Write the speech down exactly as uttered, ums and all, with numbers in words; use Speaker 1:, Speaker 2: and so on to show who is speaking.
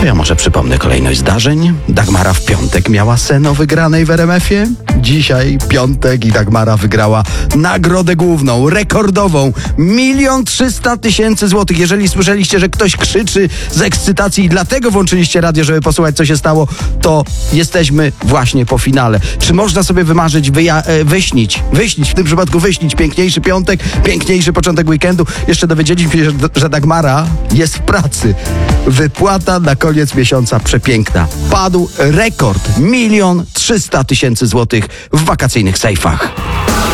Speaker 1: To ja może przypomnę kolejność zdarzeń. Dagmara w piątek miała seno wygranej w R M F ie. Dzisiaj piątek i Dagmara wygrała nagrodę główną, rekordową. Milion trzysta tysięcy złotych. Jeżeli słyszeliście, że ktoś krzyczy z ekscytacji i dlatego włączyliście radio, żeby posłuchać, co się stało, to jesteśmy właśnie po finale. Czy można sobie wymarzyć, wyja- e, wyśnić, wyśnić, w tym przypadku wyśnić piękniejszy piątek, piękniejszy początek weekendu? Jeszcze dowiedzieliśmy się, że, że Dagmara jest w pracy. Wypłata na koniec miesiąca przepiękna. Padł rekord. Milion trzysta tysięcy złotych w wakacyjnych sejfach.